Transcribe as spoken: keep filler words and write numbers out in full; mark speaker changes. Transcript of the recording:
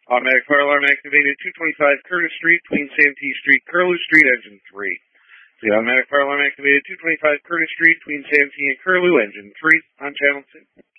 Speaker 1: Automatic fire alarm activated two twenty-five Curtis Street, between Santee Street, Curlew Street, engine three. The automatic fire alarm activated two twenty-five Curtis Street, between Santee and Curlew, engine three, on channel two.